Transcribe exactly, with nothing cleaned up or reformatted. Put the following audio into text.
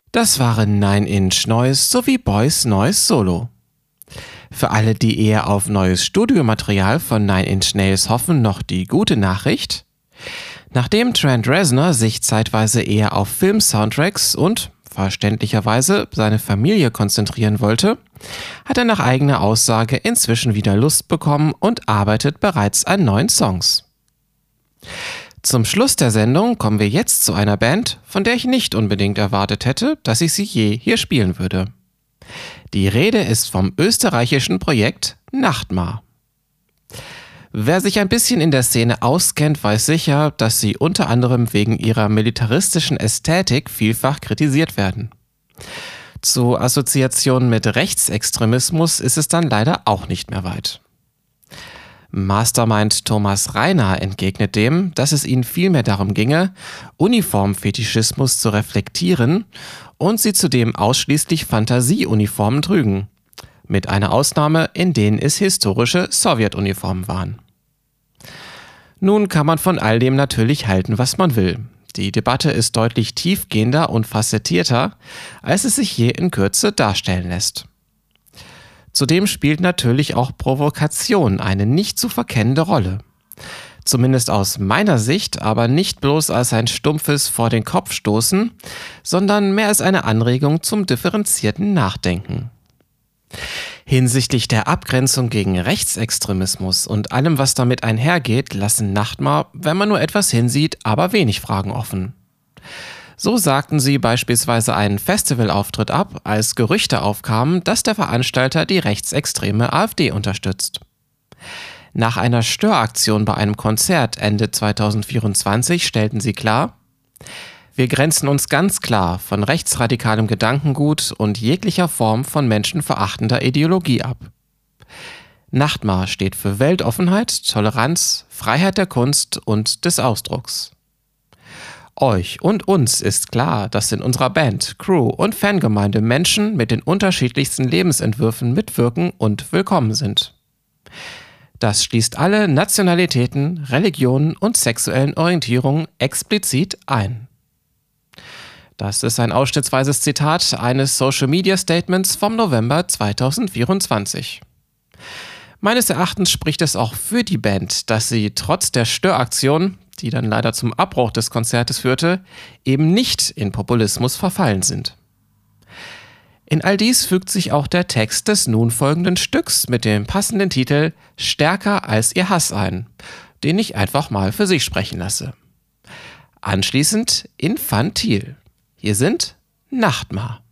Das waren Nine Inch Noise sowie Boys Noise Solo. Für alle, die eher auf neues Studiomaterial von Nine Inch Nails hoffen, noch die gute Nachricht: Nachdem Trent Reznor sich zeitweise eher auf Film-Soundtracks und, verständlicherweise, seine Familie konzentrieren wollte, hat er nach eigener Aussage inzwischen wieder Lust bekommen und arbeitet bereits an neuen Songs. Zum Schluss der Sendung kommen wir jetzt zu einer Band, von der ich nicht unbedingt erwartet hätte, dass ich sie je hier spielen würde. Die Rede ist vom österreichischen Projekt Nachtmar. Wer sich ein bisschen in der Szene auskennt, weiß sicher, dass sie unter anderem wegen ihrer militaristischen Ästhetik vielfach kritisiert werden. Zu Assoziationen mit Rechtsextremismus ist es dann leider auch nicht mehr weit. Mastermind Thomas Reiner entgegnet dem, dass es ihnen vielmehr darum ginge, Uniformfetischismus zu reflektieren und sie zudem ausschließlich Fantasieuniformen trügen. Mit einer Ausnahme, in denen es historische Sowjetuniformen waren. Nun kann man von all dem natürlich halten, was man will. Die Debatte ist deutlich tiefgehender und facettierter, als es sich je in Kürze darstellen lässt. Zudem spielt natürlich auch Provokation eine nicht zu verkennende Rolle. Zumindest aus meiner Sicht, aber nicht bloß als ein stumpfes Vor den Kopf stoßen, sondern mehr als eine Anregung zum differenzierten Nachdenken. Hinsichtlich der Abgrenzung gegen Rechtsextremismus und allem, was damit einhergeht, lassen Nachtmar, wenn man nur etwas hinsieht, aber wenig Fragen offen. So sagten sie beispielsweise einen Festivalauftritt ab, als Gerüchte aufkamen, dass der Veranstalter die rechtsextreme AfD unterstützt. Nach einer Störaktion bei einem Konzert Ende zweitausendvierundzwanzig stellten sie klar: Wir grenzen uns ganz klar von rechtsradikalem Gedankengut und jeglicher Form von menschenverachtender Ideologie ab. Nachtmar steht für Weltoffenheit, Toleranz, Freiheit der Kunst und des Ausdrucks. Euch und uns ist klar, dass in unserer Band, Crew und Fangemeinde Menschen mit den unterschiedlichsten Lebensentwürfen mitwirken und willkommen sind. Das schließt alle Nationalitäten, Religionen und sexuellen Orientierungen explizit ein. Das ist ein ausschnittsweises Zitat eines Social-Media-Statements vom November zweitausendvierundzwanzig. Meines Erachtens spricht es auch für die Band, dass sie trotz der Störaktion, die dann leider zum Abbruch des Konzertes führte, eben nicht in Populismus verfallen sind. In all dies fügt sich auch der Text des nun folgenden Stücks mit dem passenden Titel »Stärker als ihr Hass« ein, den ich einfach mal für sich sprechen lasse. Anschließend Infantil. Hier sind Nachtmar.